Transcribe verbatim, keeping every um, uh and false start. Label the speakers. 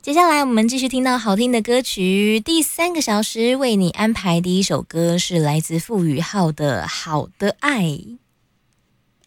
Speaker 1: 接下来我们继续听到好听的歌曲，第三个小时为你安排第一首歌是来自傅宇浩的《好的爱》。